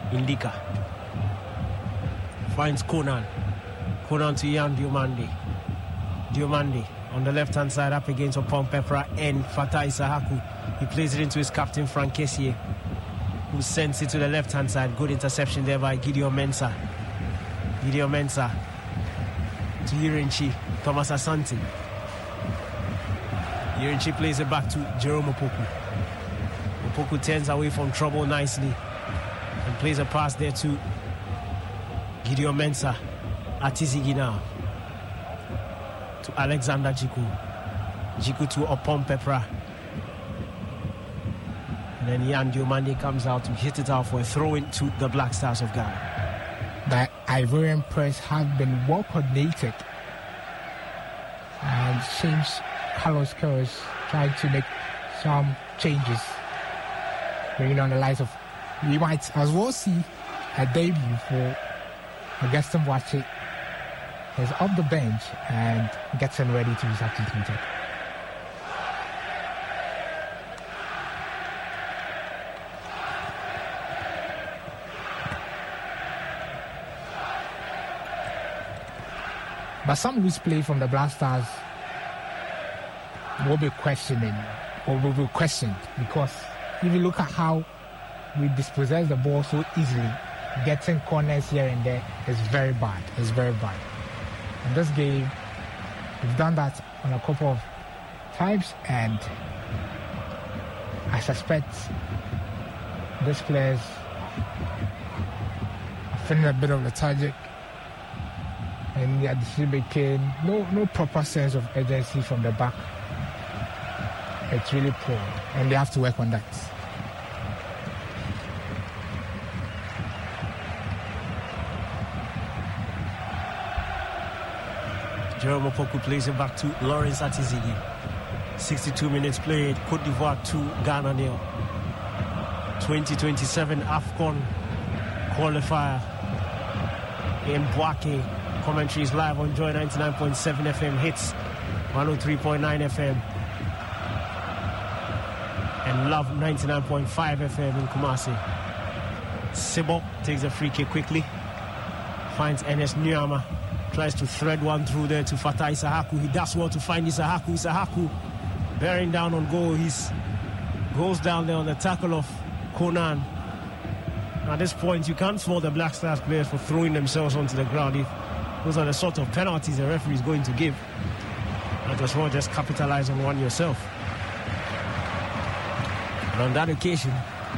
Indika finds Conan to Yan Diomande on the left hand side up against Opon Pepra and Fatai Sahaku. He plays it into his captain Frank Kessier, who sends it to the left hand side. Good interception there by Gideon Mensah to Yirinchi Thomas Asante. Yirinchi plays it back to Jerome Opoku. Opoku turns away from trouble nicely and plays a pass there to Gideon Mensah. Atizigi now to Alexander Jiku to Opon Pepra, and then Yan Diomande comes out to hit it out for a throw-in to the Black Stars of Ghana. The Ivorian press have been well coordinated, and seems Carlos Queiroz trying to make some changes, bringing on the likes of, we might as well see a debut for Augustin Boache. Is off the bench and getting ready to be substituted. But some loose play from the Black Stars will be questioned, because if you look at how we dispossess the ball so easily, getting corners here and there is very bad. It's very bad. In this game, we've done that on a couple of times, and I suspect these players are feeling a bit of lethargic, and the decision making, no proper sense of urgency from the back. It's really poor, and they have to work on that. Jerome Opoku plays it back to Lawrence Atizigi. 62 minutes played. Côte d'Ivoire 2, Ghana 0. 2027 AFCON qualifier in Bouake. Commentary is live on Joy 99.7 FM, Hits 103.9 FM, and Love 99.5 FM in Kumasi. Sebo takes a free kick quickly, finds Ernest Nyama. Tries to thread one through there to Fatai Sahaku. He does well to find Isahaku bearing down on goal. He goes down there on the tackle of Conan. At this point, you can't fault the Black Stars players for throwing themselves onto the ground. If those are the sort of penalties the referee is going to give, might as well just capitalize on one yourself. And on that occasion,